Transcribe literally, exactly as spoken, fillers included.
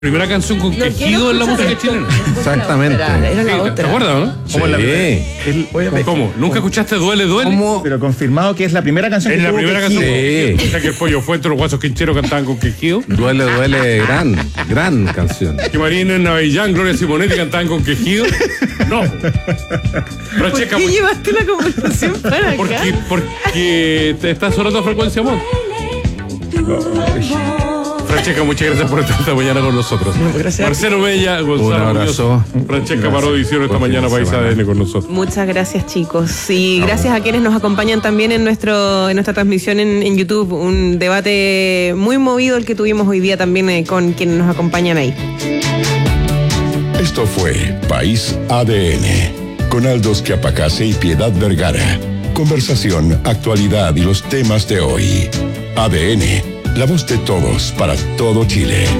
Primera canción con No quejido quiero en la escuchar música esto. chilena. Exactamente. Era, era la Sí, ¿Te otra. acuerdas, no? Sí. ¿Cómo es la primera? El- Oye, ¿Cómo? ¿Nunca escuchaste Duele, Duele? ¿Cómo? Pero confirmado que es la primera canción Es que la tuvo primera quejido. canción. Sí. O sea que el pollo fue entre los guasos quincheros cantaban con quejido. Duele, duele, gran, gran canción. Que Marina Navillán, Gloria Simonetti cantaban con quejido. No. ¿Por Francesca, qué llevaste la conversación para acá? porque, porque te estás sonando a frecuencia, amor. Francesca, muchas gracias por estar esta mañana con nosotros. gracias. Marcelo Bella, Gonzalo Un abrazo. Muñoz, Francesca Gracias. Parodi hicieron esta Buen fin mañana de País A semana. D N con nosotros. Muchas gracias, chicos. Y gracias a quienes nos acompañan también en nuestro en nuestra transmisión en, en YouTube. Un debate muy movido el que tuvimos hoy día también eh, con quienes nos acompañan ahí. Esto fue País A D N, con Aldos Chiapacase y Piedad Vergara. Conversación, actualidad y los temas de hoy. A D N, la voz de todos para todo Chile.